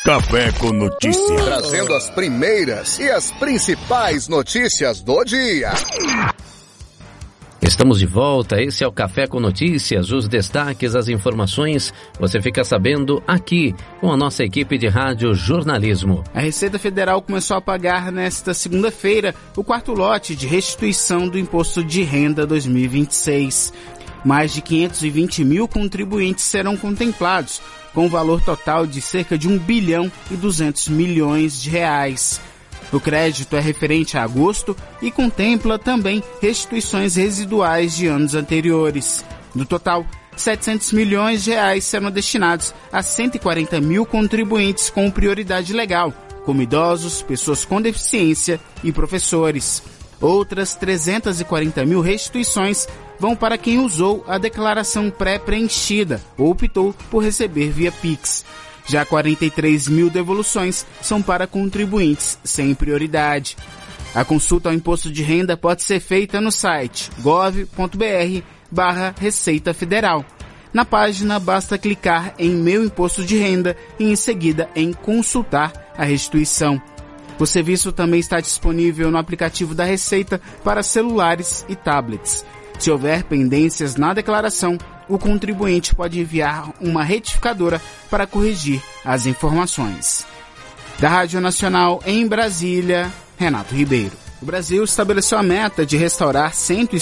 Café com Notícias. Trazendo as primeiras e as principais notícias do dia. Estamos de volta, esse é o Café com Notícias, os destaques, as informações, você fica sabendo aqui com a nossa equipe de rádio jornalismo. A Receita Federal começou a pagar nesta segunda-feira o quarto lote de restituição do Imposto de Renda 2026. Mais de 520 mil contribuintes serão contemplados, com um valor total de cerca de 1 bilhão e 200 milhões de reais. O crédito é referente a agosto e contempla também restituições residuais de anos anteriores. Do total, 700 milhões de reais serão destinados a 140 mil contribuintes com prioridade legal, como idosos, pessoas com deficiência e professores. Outras 340 mil restituições vão para quem usou a declaração pré-preenchida ou optou por receber via Pix. Já 43 mil devoluções são para contribuintes sem prioridade. A consulta ao imposto de renda pode ser feita no site gov.br/Receita Federal. Na página, basta clicar em Meu Imposto de Renda e, em seguida, em Consultar a restituição. O serviço também está disponível no aplicativo da Receita para celulares e tablets. Se houver pendências na declaração, o contribuinte pode enviar uma retificadora para corrigir as informações. Da Rádio Nacional em Brasília, Renato Ribeiro. O Brasil estabeleceu a meta de restaurar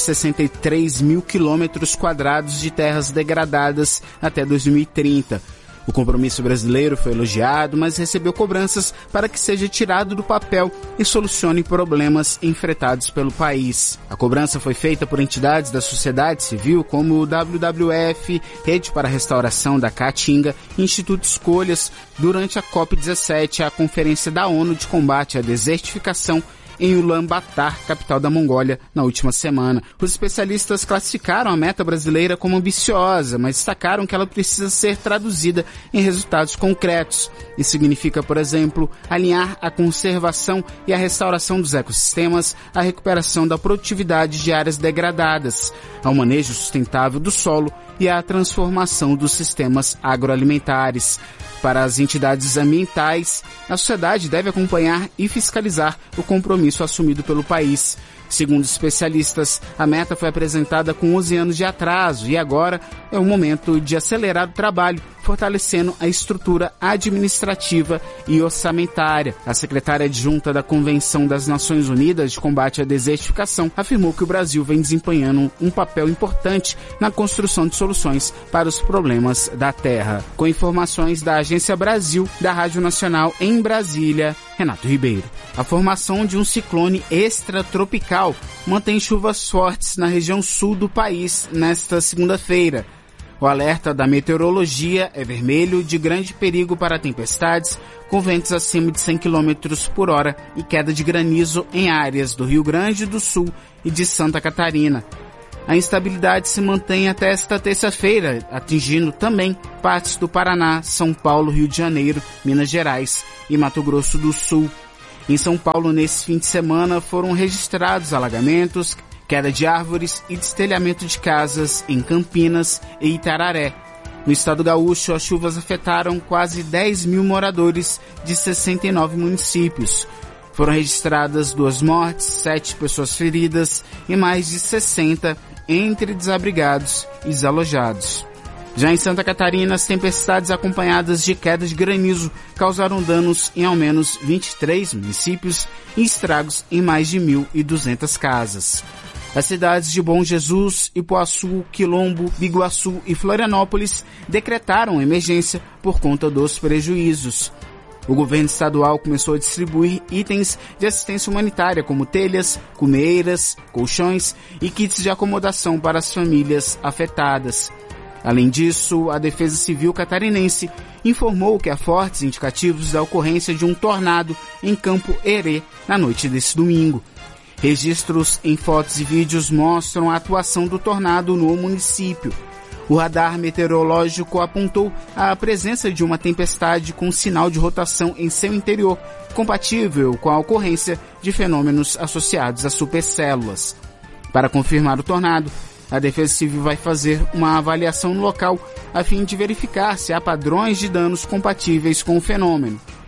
163 mil quilômetros quadrados de terras degradadas até 2030. O compromisso brasileiro foi elogiado, mas recebeu cobranças para que seja tirado do papel e solucione problemas enfrentados pelo país. A cobrança foi feita por entidades da sociedade civil como o WWF, Rede para a Restauração da Caatinga e Instituto Escolhas durante a COP17, a Conferência da ONU de Combate à Desertificação em Ulaanbaatar, capital da Mongólia, na última semana. Os especialistas classificaram a meta brasileira como ambiciosa, mas destacaram que ela precisa ser traduzida em resultados concretos. Isso significa, por exemplo, alinhar a conservação e a restauração dos ecossistemas, a recuperação da produtividade de áreas degradadas, ao manejo sustentável do solo e à transformação dos sistemas agroalimentares. Para as entidades ambientais, a sociedade deve acompanhar e fiscalizar o compromisso assumido pelo país. Segundo especialistas, a meta foi apresentada com 11 anos de atraso e agora é o momento de acelerar o trabalho, fortalecendo a estrutura administrativa e orçamentária. A secretária adjunta da Convenção das Nações Unidas de Combate à Desertificação afirmou que o Brasil vem desempenhando um papel importante na construção de soluções para os problemas da terra. Com informações da Agência Brasil, da Rádio Nacional em Brasília, Renato Ribeiro. A formação de um ciclone extratropical mantém chuvas fortes na região sul do país nesta segunda-feira. O alerta da meteorologia é vermelho, de grande perigo para tempestades, com ventos acima de 100 km por hora e queda de granizo em áreas do Rio Grande do Sul e de Santa Catarina. A instabilidade se mantém até esta terça-feira, atingindo também partes do Paraná, São Paulo, Rio de Janeiro, Minas Gerais e Mato Grosso do Sul. Em São Paulo, nesse fim de semana, foram registrados alagamentos, queda de árvores e destelhamento de casas em Campinas e Itararé. No estado gaúcho, as chuvas afetaram quase 10 mil moradores de 69 municípios. Foram registradas 2 mortes, 7 pessoas feridas e mais de 60 entre desabrigados e desalojados. Já em Santa Catarina, as tempestades acompanhadas de quedas de granizo causaram danos em ao menos 23 municípios e estragos em mais de 1.200 casas. As cidades de Bom Jesus, Ipuaçu, Quilombo, Biguaçu e Florianópolis decretaram emergência por conta dos prejuízos. O governo estadual começou a distribuir itens de assistência humanitária como telhas, comeiras, colchões e kits de acomodação para as famílias afetadas. Além disso, a Defesa Civil catarinense informou que há fortes indicativos da ocorrência de um tornado em Campo Herê na noite desse domingo. Registros em fotos e vídeos mostram a atuação do tornado no município. O radar meteorológico apontou a presença de uma tempestade com sinal de rotação em seu interior, compatível com a ocorrência de fenômenos associados a supercélulas. Para confirmar o tornado, a Defesa Civil vai fazer uma avaliação no local a fim de verificar se há padrões de danos compatíveis com o fenômeno.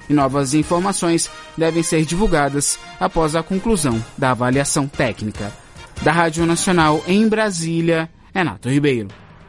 e novas informações devem ser divulgadas após a conclusão da avaliação técnica. Da Rádio Nacional em Brasília, Renato Ribeiro.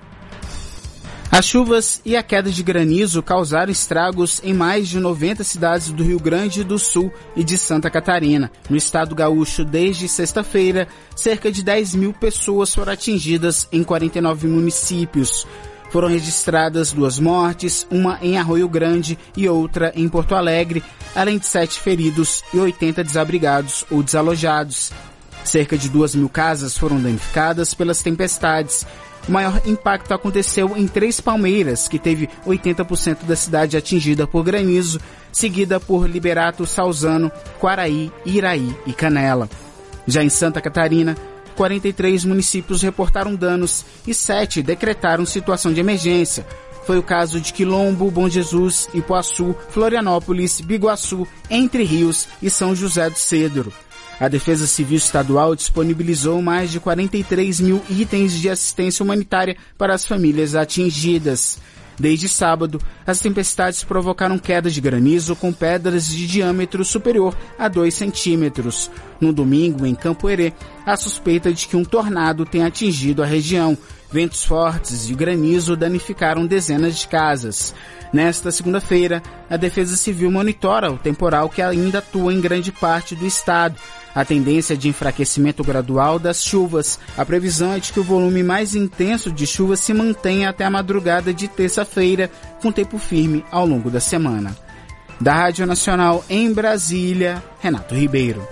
As chuvas e a queda de granizo causaram estragos em mais de 90 cidades do Rio Grande do Sul e de Santa Catarina. No estado gaúcho, desde sexta-feira, cerca de 10 mil pessoas foram atingidas em 49 municípios. Foram registradas 2 mortes, uma em Arroio Grande e outra em Porto Alegre, além de 7 feridos e 80 desabrigados ou desalojados. Cerca de 2 mil casas foram danificadas pelas tempestades. O maior impacto aconteceu em Três Palmeiras, que teve 80% da cidade atingida por granizo, seguida por Liberato, Salzano, Quaraí, Iraí e Canela. Já em Santa Catarina, 43 municípios reportaram danos e 7 decretaram situação de emergência. Foi o caso de Quilombo, Bom Jesus, Ipuaçu, Florianópolis, Biguaçu, Entre Rios e São José do Cedro. A Defesa Civil Estadual disponibilizou mais de 43 mil itens de assistência humanitária para as famílias atingidas. Desde sábado, as tempestades provocaram queda de granizo com pedras de diâmetro superior a 2 centímetros. No domingo, em Campo Herê, há suspeita de que um tornado tenha atingido a região. Ventos fortes e granizo danificaram dezenas de casas. Nesta segunda-feira, a Defesa Civil monitora o temporal que ainda atua em grande parte do estado. A tendência de enfraquecimento gradual das chuvas. A previsão é de que o volume mais intenso de chuva se mantenha até a madrugada de terça-feira, com tempo firme ao longo da semana. Da Rádio Nacional em Brasília, Renato Ribeiro.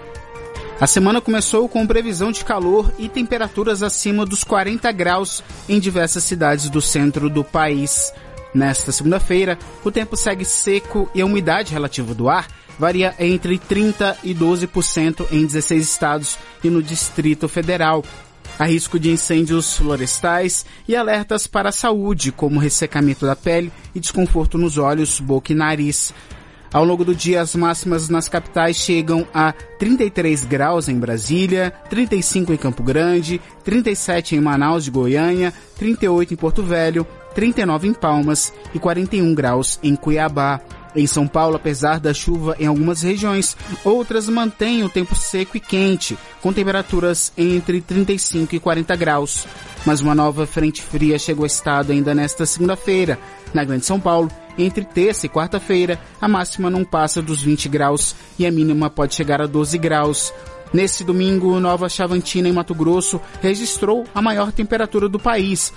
A semana começou com previsão de calor e temperaturas acima dos 40 graus em diversas cidades do centro do país. Nesta segunda-feira, o tempo segue seco e a umidade relativa do ar varia entre 30% e 12% em 16 estados e no Distrito Federal. Há risco de incêndios florestais e alertas para a saúde, como ressecamento da pele e desconforto nos olhos, boca e nariz. Ao longo do dia, as máximas nas capitais chegam a 33 graus em Brasília, 35 em Campo Grande, 37 em Manaus e Goiânia, 38 em Porto Velho, 39 em Palmas e 41 graus em Cuiabá. Em São Paulo, apesar da chuva em algumas regiões, outras mantêm o tempo seco e quente, com temperaturas entre 35 e 40 graus. Mas uma nova frente fria chegou ao estado ainda nesta segunda-feira. Na Grande São Paulo, entre terça e quarta-feira, a máxima não passa dos 20 graus e a mínima pode chegar a 12 graus. Nesse domingo, Nova Chavantina, em Mato Grosso, registrou a maior temperatura do país,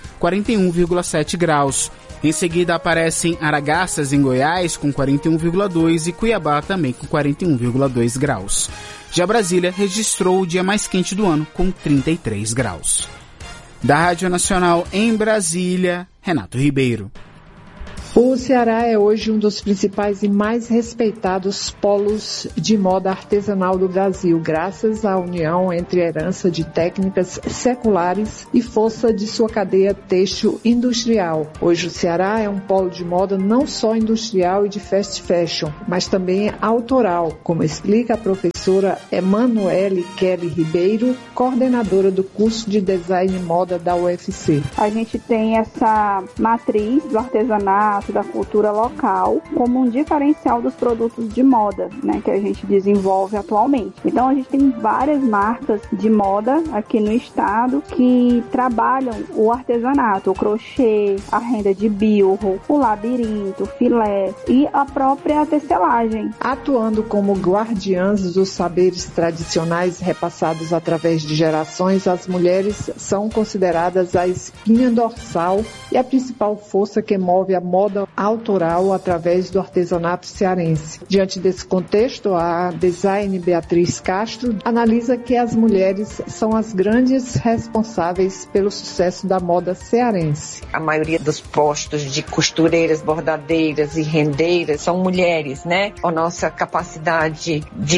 41,7 graus. Em seguida aparecem Aragaças, em Goiás, com 41,2 e Cuiabá também com 41,2 graus. Já Brasília registrou o dia mais quente do ano, com 33 graus. Da Rádio Nacional em Brasília, Renato Ribeiro. O Ceará é hoje um dos principais e mais respeitados polos de moda artesanal do Brasil, graças à união entre herança de técnicas seculares e força de sua cadeia têxtil industrial. Hoje o Ceará é um polo de moda não só industrial e de fast fashion, mas também autoral, como explica a professora Emanuele Kelly Ribeiro, coordenadora do curso de Design e Moda da UFC. A gente tem essa matriz do artesanato, da cultura local, como um diferencial dos produtos de moda, né, que a gente desenvolve atualmente. Então a gente tem várias marcas de moda aqui no estado que trabalham o artesanato, o crochê, a renda de bilro, o labirinto, o filé e a própria tecelagem. Atuando como guardiãs dos saberes tradicionais repassados através de gerações, as mulheres são consideradas a espinha dorsal e a principal força que move a moda autoral através do artesanato cearense. Diante desse contexto, a design Beatriz Castro analisa que as mulheres são as grandes responsáveis pelo sucesso da moda cearense. A maioria dos postos de costureiras, bordadeiras e rendeiras são mulheres, né? A nossa capacidade de criar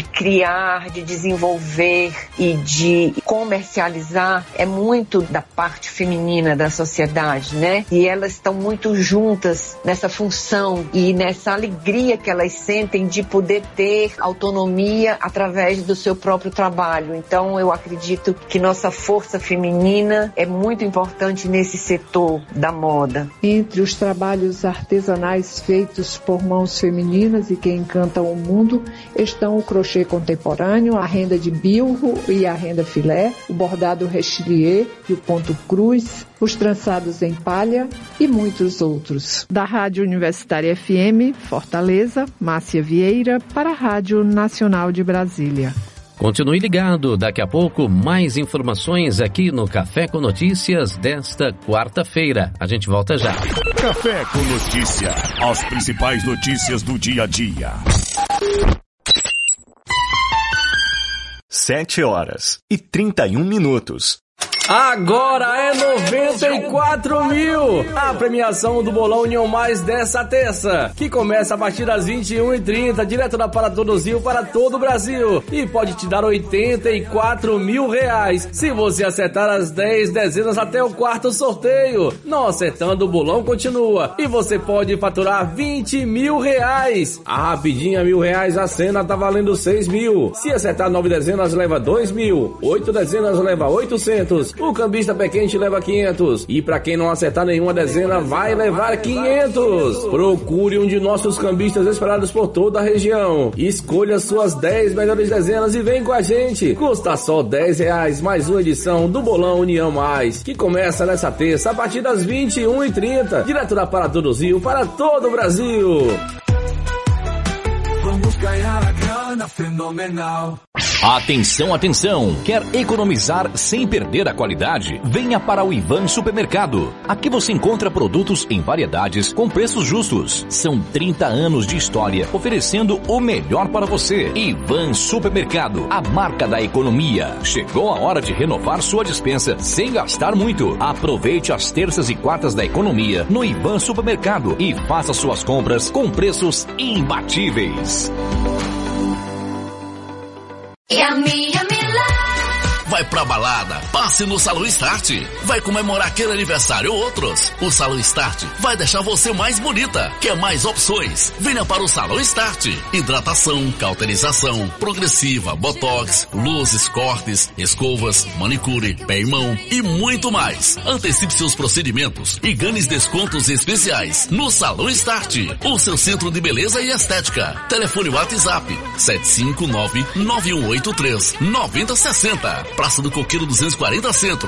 criar, de desenvolver e de comercializar é muito da parte feminina da sociedade, né? E elas estão muito juntas nessa função e nessa alegria que elas sentem de poder ter autonomia através do seu próprio trabalho. Então, eu acredito que nossa força feminina é muito importante nesse setor da moda. Entre os trabalhos artesanais feitos por mãos femininas e que encantam o mundo estão o crochê contemporâneo, a renda de bilro e a renda filé, o bordado rechelier e o ponto cruz, os trançados em palha e muitos outros. Da Rádio Universitária FM, Fortaleza, Márcia Vieira, para a Rádio Nacional de Brasília. Continue ligado, daqui a pouco mais informações aqui no Café com Notícias desta quarta-feira. A gente volta já. Café com Notícia, as principais notícias do dia a dia. 7h31. Agora é 94 mil! A premiação do Bolão União Mais dessa terça, que começa a partir das 21h30, direto da Para Todos Rio para todo o Brasil. E pode te dar 84 mil reais, se você acertar as 10 dezenas até o quarto sorteio. Não acertando, o bolão continua. E você pode faturar 20 mil reais. A rapidinha R$1.000, a cena tá valendo 6 mil. Se acertar 9 dezenas, leva 2 mil. 8 dezenas, leva 800. O cambista pé quente leva 500. E pra quem não acertar nenhuma dezena, vai levar 500. Procure um de nossos cambistas espalhados por toda a região. Escolha suas 10 melhores dezenas e vem com a gente. Custa só R$10 mais uma edição do Bolão União Mais, que começa nessa terça a partir das 21h30. Direto da Para Todos Rio para todo o Brasil. Vamos ganhar a grana fenomenal. Atenção, atenção! Quer economizar sem perder a qualidade? Venha para o Ivan Supermercado. Aqui você encontra produtos em variedades com preços justos. São 30 anos de história oferecendo o melhor para você. Ivan Supermercado, a marca da economia. Chegou a hora de renovar sua despensa sem gastar muito. Aproveite as terças e quartas da economia no Ivan Supermercado e faça suas compras com preços imbatíveis. Vai pra balada, passe no Salão Start. Vai comemorar aquele aniversário ou outros. O Salão Start vai deixar você mais bonita. Quer mais opções? Venha para o Salão Start. Hidratação, cauterização, progressiva, botox, luzes, cortes, escovas, manicure, pé e mão e muito mais. Antecipe seus procedimentos e ganhe descontos especiais no Salão Start, o seu centro de beleza e estética. Telefone WhatsApp 759-9183-9060. Praça do Coqueiro 240 Centro.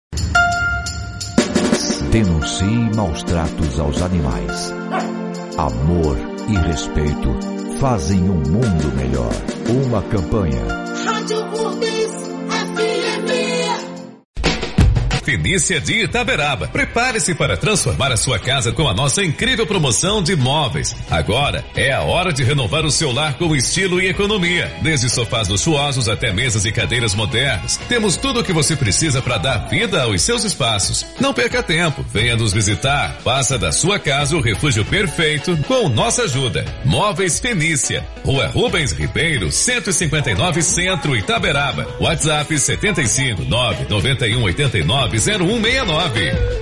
Denuncie maus tratos aos animais. Amor e respeito fazem um mundo melhor. Uma campanha. Rádio Burguês FM. Fenícia de Itaberaba. Prepare-se para transformar a sua casa com a nossa incrível promoção de móveis. Agora é a hora de renovar o seu lar com estilo e economia. Desde sofás luxuosos até mesas e cadeiras modernas. Temos tudo o que você precisa para dar vida aos seus espaços. Não perca tempo. Venha nos visitar. Faça da sua casa o refúgio perfeito com nossa ajuda. Móveis Fenícia. Rua Rubens Ribeiro, 159 Centro, Itaberaba. WhatsApp 759-9189-0169.